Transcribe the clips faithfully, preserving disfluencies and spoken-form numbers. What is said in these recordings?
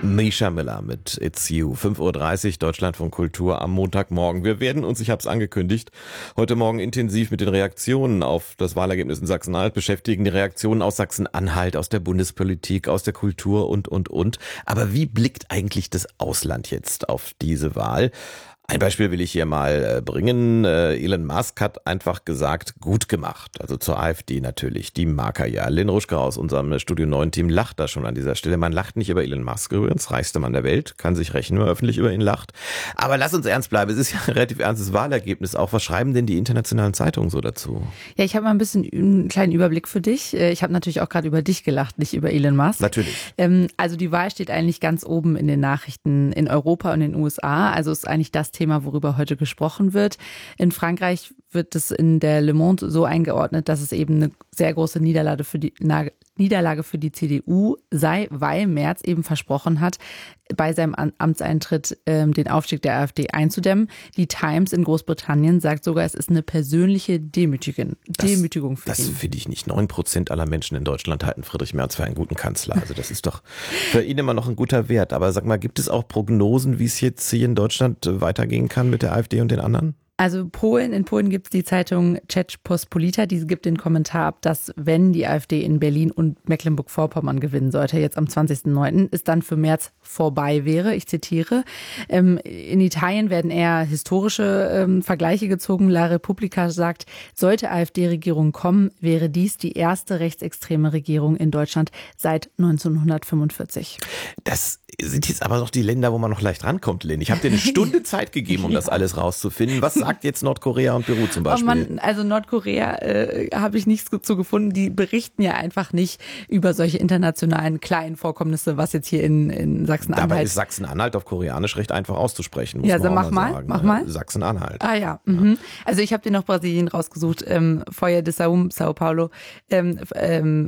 Misha Miller mit It's You. fünf Uhr dreißig, Deutschlandfunk Kultur am Montagmorgen. Wir werden uns, ich habe es angekündigt, heute Morgen intensiv mit den Reaktionen auf das Wahlergebnis in Sachsen-Anhalt beschäftigen. Die Reaktionen aus Sachsen-Anhalt, aus der Bundespolitik, aus der Kultur und, und, und. Aber wie blickt eigentlich das Ausland jetzt auf diese Wahl? Ein Beispiel will ich hier mal bringen. Elon Musk hat einfach gesagt, gut gemacht. Also zur AfD natürlich, die mag er ja. Lynn Ruschka aus unserem Studio neun Team lacht da schon an dieser Stelle. Man lacht nicht über Elon Musk übrigens, reichster Mann der Welt, kann sich rächen, wenn man öffentlich über ihn lacht. Aber lass uns ernst bleiben, es ist ja ein relativ ernstes Wahlergebnis auch. Was schreiben denn die internationalen Zeitungen so dazu? Ja, ich habe mal ein bisschen einen kleinen Überblick für dich. Ich habe natürlich auch gerade über dich gelacht, nicht über Elon Musk. Natürlich. Also die Wahl steht eigentlich ganz oben in den Nachrichten in Europa und in den U S A. Also ist eigentlich das Thema, worüber heute gesprochen wird. In Frankreich wird es in der Le Monde so eingeordnet, dass es eben eine sehr große Niederlage für die, Niederlage für die C D U sei, weil Merz eben versprochen hat, bei seinem Amtseintritt ähm, den Aufstieg der AfD einzudämmen. Die Times in Großbritannien sagt sogar, es ist eine persönliche Demütigung, das, Demütigung für das ihn. Das finde ich nicht. Neun Prozent aller Menschen in Deutschland halten Friedrich Merz für einen guten Kanzler. Also das ist doch für ihn immer noch ein guter Wert. Aber sag mal, gibt es auch Prognosen, wie es jetzt hier in Deutschland weitergehen kann mit der AfD und den anderen? Also Polen, in Polen gibt es die Zeitung Rzeczpospolita, die gibt den Kommentar ab, dass wenn die AfD in Berlin und Mecklenburg-Vorpommern gewinnen sollte, jetzt am zwanzigsten neunten, es dann für Merz vorbei wäre. Ich zitiere. Ähm, in Italien werden eher historische ähm, Vergleiche gezogen. La Repubblica sagt, sollte AfD-Regierung kommen, wäre dies die erste rechtsextreme Regierung in Deutschland seit neunzehnhundertfünfundvierzig. Das sind jetzt aber noch die Länder, wo man noch leicht rankommt, Lynn. Ich habe dir eine Stunde Zeit gegeben, um ja. das alles rauszufinden. Was sagt jetzt Nordkorea und Peru zum Beispiel? Oh Mann, also Nordkorea äh, habe ich nichts zu gefunden. Die berichten ja einfach nicht über solche internationalen kleinen Vorkommnisse, was jetzt hier in, in Sachsen-Anhalt. Dabei ist Sachsen-Anhalt auf Koreanisch recht einfach auszusprechen. Muss ja, man so mach mal, mal, sagen. mach mal. Sachsen-Anhalt. Ah ja, mhm. Also ich habe dir noch Brasilien rausgesucht. Ähm, Folha de Saúm, Sao Paulo. Ähm, ähm,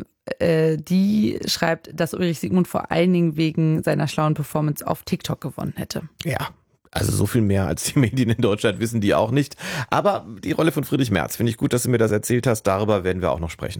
die schreibt, dass Ulrich Siegmund vor allen Dingen wegen seiner schlauen Performance auf TikTok gewonnen hätte. Ja, also so viel mehr als die Medien in Deutschland wissen die auch nicht. Aber die Rolle von Friedrich Merz, finde ich gut, dass du mir das erzählt hast. Darüber werden wir auch noch sprechen.